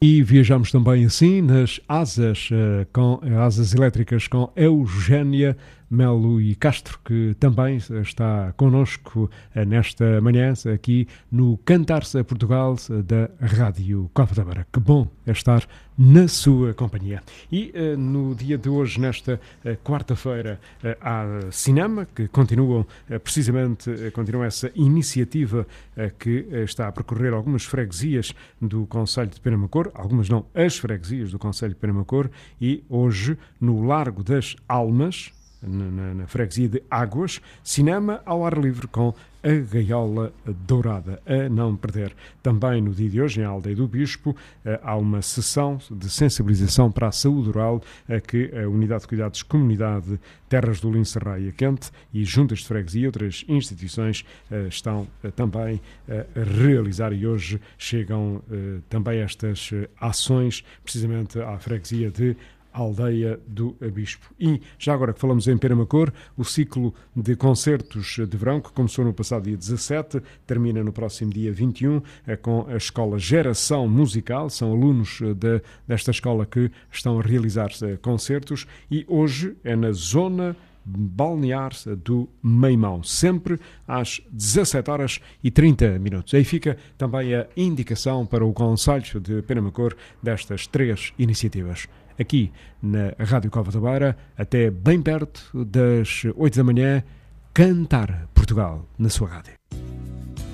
E viajamos também assim nas asas, com asas elétricas com Eugénia Melo e Castro, que também está connosco nesta manhã aqui no Cantar-se a Portugal da Rádio Cova da Beira. Que bom é estar na sua companhia. E no dia de hoje, nesta quarta-feira, há cinema, que continua essa iniciativa que está a percorrer algumas freguesias do concelho de Penamacor, algumas não, as freguesias do concelho de Penamacor, e hoje no Largo das Almas, na freguesia de Águas, cinema ao ar livre com A Gaiola Dourada, a não perder. Também no dia de hoje, em Aldeia do Bispo, há uma sessão de sensibilização para a saúde oral que a Unidade de Cuidados Comunidade Terras do Lince Raia Quente e juntas de freguesia e outras instituições estão também a realizar, e hoje chegam também estas ações precisamente à freguesia de Aldeia do Bispo. E, já agora que falamos em Penamacor, o ciclo de concertos de verão, que começou no passado dia 17, termina no próximo dia 21, com a escola Geração Musical. São alunos desta escola que estão a realizar concertos, e hoje é na zona balnear do Meimão, sempre às 17h30. Aí fica também a indicação para o concelho de Penamacor destas três iniciativas. Aqui na Rádio Cova da Beira, até bem perto das 8 da manhã, Cantar Portugal na sua rádio.